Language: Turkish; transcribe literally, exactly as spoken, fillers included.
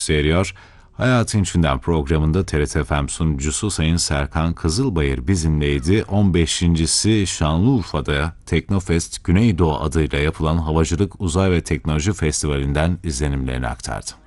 seriyor. Hayatın İçinden programında T R T F M sunucusu Sayın Serkan Kızılbayır bizimleydi. on beşincisi Şanlıurfa'da Teknofest Güneydoğu adıyla yapılan Havacılık, Uzay ve Teknoloji Festivali'nden izlenimlerini aktardı.